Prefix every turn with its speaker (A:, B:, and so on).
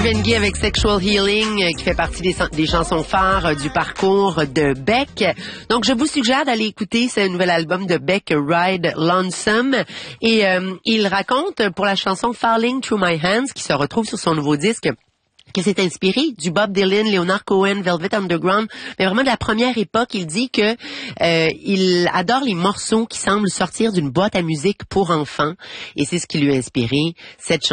A: Marvin Gaye avec Sexual Healing qui fait partie des chansons phares du parcours de Beck. Donc, je vous suggère d'aller écouter ce nouvel album de Beck, Ride Lonesome. Et il raconte pour la chanson Falling Through My Hands qui se retrouve sur son nouveau disque que c'est inspiré du Bob Dylan, Leonard Cohen, Velvet Underground, mais vraiment de la première époque. Il dit que il adore les morceaux qui semblent sortir d'une boîte à musique pour enfants et c'est ce qui lui a inspiré cette chanson.